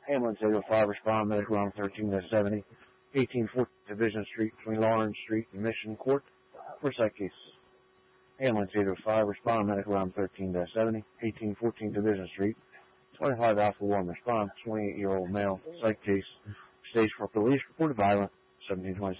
Ambulance 805, respond, medical on 13-70, 1814 Division Street between Lawrence Street and Mission Court for psych case. Ambulance 805, respond, medical on 13-70, 1814 Division Street, 25 Alpha 1, respond, 28-year-old male, psych case, stage for police, reported violent, 1726.